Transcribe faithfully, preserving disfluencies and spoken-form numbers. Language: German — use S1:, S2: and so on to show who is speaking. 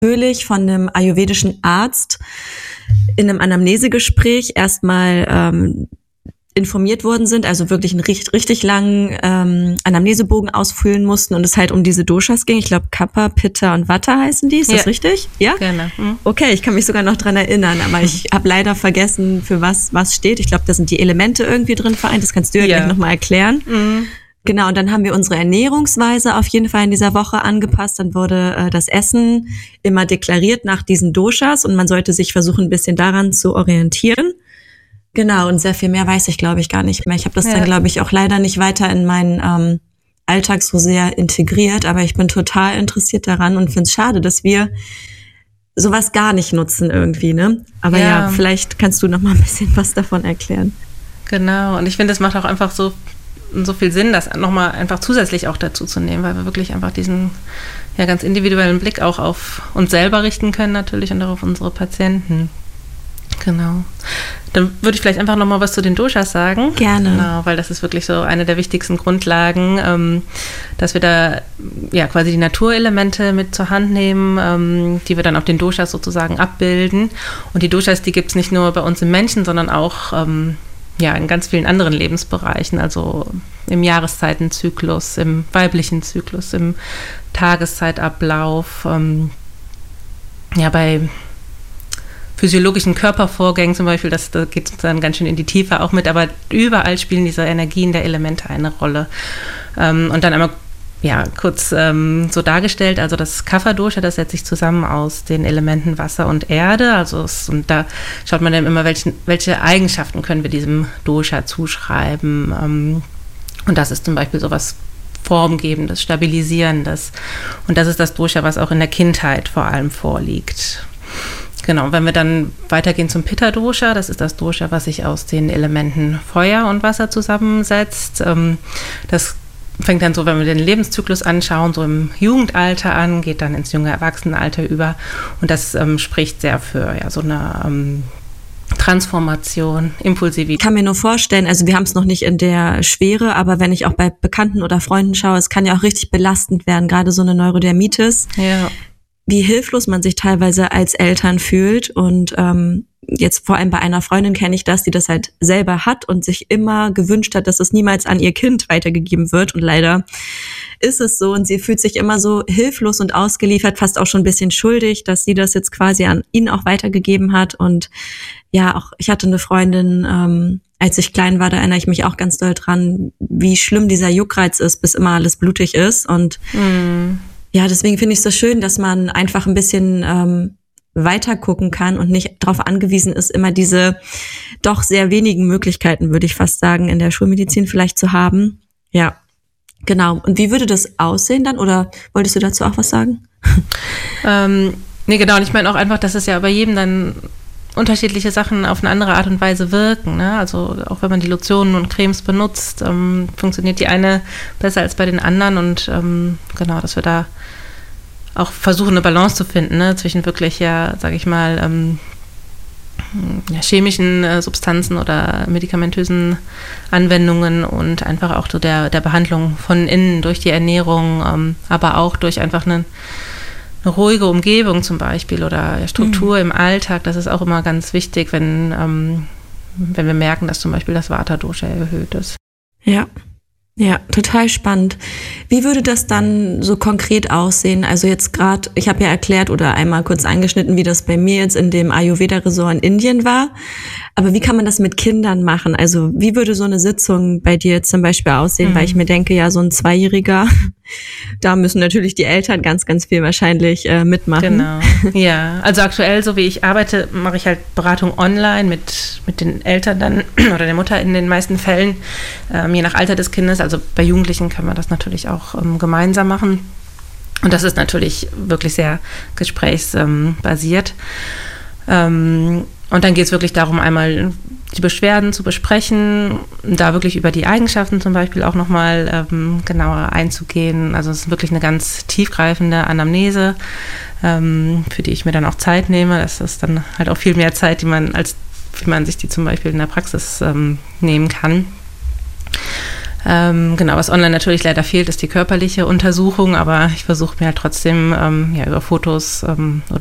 S1: Natürlich von einem ayurvedischen Arzt in einem Anamnesegespräch erstmal ähm, informiert worden sind, also wirklich einen richtig, richtig langen ähm, Anamnesebogen ausfüllen mussten und es halt um diese Doshas ging. Ich glaube, Kapha, Pitta und Vata heißen die. Ist ja. das richtig? Ja?
S2: Genau. Mhm.
S1: Okay, ich kann mich sogar noch dran erinnern, aber ich habe leider vergessen, für was was steht. Ich glaube, da sind die Elemente irgendwie drin vereint. Das kannst du ja, ja. gleich nochmal erklären. Mhm. Genau, und dann haben wir unsere Ernährungsweise auf jeden Fall in dieser Woche angepasst. Dann wurde äh, das Essen immer deklariert nach diesen Doshas und man sollte sich versuchen, ein bisschen daran zu orientieren. Genau, und sehr viel mehr weiß ich, glaube ich, gar nicht mehr. Ich habe das ja. dann, glaube ich, auch leider nicht weiter in meinen ähm, Alltag so sehr integriert, aber ich bin total interessiert daran und finde es schade, dass wir sowas gar nicht nutzen irgendwie, ne? Aber ja, ja vielleicht kannst du noch mal ein bisschen was davon erklären.
S2: Genau, und ich finde, es macht auch einfach so, so viel Sinn, das nochmal einfach zusätzlich auch dazu zu nehmen, weil wir wirklich einfach diesen ja ganz individuellen Blick auch auf uns selber richten können natürlich und auch auf unsere Patienten. Genau. Dann würde ich vielleicht einfach nochmal was zu den Doshas sagen.
S1: Gerne.
S2: Genau, weil das ist wirklich so eine der wichtigsten Grundlagen, ähm, dass wir da ja quasi die Naturelemente mit zur Hand nehmen, ähm, die wir dann auf den Doshas sozusagen abbilden. Und die Doshas, die gibt es nicht nur bei uns im Menschen, sondern auch ähm, ja, in ganz vielen anderen Lebensbereichen, also im Jahreszeitenzyklus, im weiblichen Zyklus, im Tageszeitablauf, ähm, ja, bei physiologischen Körpervorgängen zum Beispiel, das, da geht es dann ganz schön in die Tiefe auch mit, aber überall spielen diese Energien der Elemente eine Rolle. Ähm, und dann einmal ja, kurz ähm, so dargestellt, also das Kapha-Dosha, das setzt sich zusammen aus den Elementen Wasser und Erde, also es, und da schaut man dann immer, welche, welche Eigenschaften können wir diesem Dosha zuschreiben. Ähm, und das ist zum Beispiel sowas Formgebendes, Stabilisierendes. Und das ist das Dosha, was auch in der Kindheit vor allem vorliegt. Genau, wenn wir dann weitergehen zum Pitta-Dosha, das ist das Dosha, was sich aus den Elementen Feuer und Wasser zusammensetzt. Das fängt dann so, wenn wir den Lebenszyklus anschauen, so im Jugendalter an, geht dann ins junge Erwachsenenalter über. Und das ähm, spricht sehr für ja, so eine ähm, Transformation, Impulsivität.
S1: Ich kann mir nur vorstellen, also wir haben es noch nicht in der Schwere, aber wenn ich auch bei Bekannten oder Freunden schaue, es kann ja auch richtig belastend werden, gerade so eine Neurodermitis.
S2: Ja.
S1: Wie hilflos man sich teilweise als Eltern fühlt und ähm, jetzt vor allem bei einer Freundin kenne ich das, die das halt selber hat und sich immer gewünscht hat, dass es niemals an ihr Kind weitergegeben wird und leider ist es so und sie fühlt sich immer so hilflos und ausgeliefert, fast auch schon ein bisschen schuldig, dass sie das jetzt quasi an ihn auch weitergegeben hat und ja, auch ich hatte eine Freundin, ähm, als ich klein war, da erinnere ich mich auch ganz doll dran, wie schlimm dieser Juckreiz ist, bis immer alles blutig ist und mm. ja, deswegen finde ich es so schön, dass man einfach ein bisschen ähm, weiter gucken kann und nicht darauf angewiesen ist, immer diese doch sehr wenigen Möglichkeiten, würde ich fast sagen, in der Schulmedizin vielleicht zu haben. Ja, genau. Und wie würde das aussehen dann? Oder wolltest du dazu auch was sagen?
S2: Ähm, nee, genau. Und ich meine auch einfach, dass es ja bei jedem dann unterschiedliche Sachen auf eine andere Art und Weise wirken. Ne? Also auch wenn man die Lotionen und Cremes benutzt, ähm, funktioniert die eine besser als bei den anderen und ähm, genau, dass wir da auch versuchen, eine Balance zu finden, ne? Zwischen wirklich ja, sage ich mal, ähm, ja, chemischen äh, Substanzen oder medikamentösen Anwendungen und einfach auch so der, der Behandlung von innen durch die Ernährung, ähm, aber auch durch einfach eine eine ruhige Umgebung zum Beispiel oder Struktur mhm. im Alltag, das ist auch immer ganz wichtig, wenn, ähm, wenn wir merken, dass zum Beispiel das Vata-Dosha erhöht ist.
S1: Ja, ja, total spannend. Wie würde das dann so konkret aussehen? Also jetzt gerade, ich habe ja erklärt oder einmal kurz angeschnitten, wie das bei mir jetzt in dem Ayurveda-Resort in Indien war. Aber wie kann man das mit Kindern machen? Also wie würde so eine Sitzung bei dir zum Beispiel aussehen? Mhm. Weil ich mir denke, ja, so ein Zweijähriger, da müssen natürlich die Eltern ganz, ganz viel wahrscheinlich äh, mitmachen.
S2: Genau, ja. Also aktuell, so wie ich arbeite, mache ich halt Beratung online mit, mit den Eltern dann oder der Mutter in den meisten Fällen, ähm, je nach Alter des Kindes. Also bei Jugendlichen können wir das natürlich auch ähm, gemeinsam machen. Und das ist natürlich wirklich sehr gesprächsbasiert. Ähm, Und dann geht es wirklich darum, einmal die Beschwerden zu besprechen, da wirklich über die Eigenschaften zum Beispiel auch nochmal ähm, genauer einzugehen. Also es ist wirklich eine ganz tiefgreifende Anamnese, ähm, für die ich mir dann auch Zeit nehme. Das ist dann halt auch viel mehr Zeit, die man als wie man sich die zum Beispiel in der Praxis ähm, nehmen kann. Ähm, genau, was online natürlich leider fehlt, ist die körperliche Untersuchung, aber ich versuche mir halt trotzdem ähm, ja, über Fotos ähm,